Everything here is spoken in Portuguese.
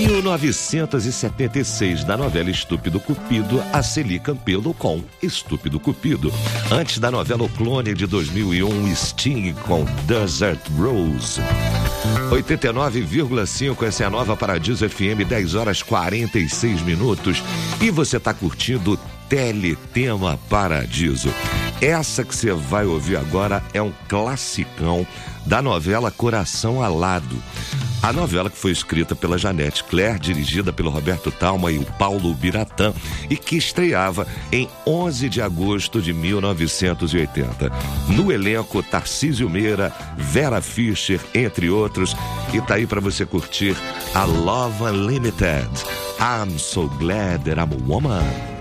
1976, da novela Estúpido Cupido, a Celi Campelo com Estúpido Cupido. Antes da novela O Clone de 2001, Sting com Desert Rose. 89,5, essa é a nova Paradiso FM, 10 horas 46 minutos. E você está curtindo Teletema Paradiso. Essa que você vai ouvir agora é um classicão da novela Coração Alado. A novela que foi escrita pela Janete Claire, dirigida pelo Roberto Talma e o Paulo Biratã, e que estreava em 11 de agosto de 1980. No elenco, Tarcísio Meira, Vera Fischer, entre outros. E tá aí para você curtir a Love Unlimited. I'm so glad that I'm a woman.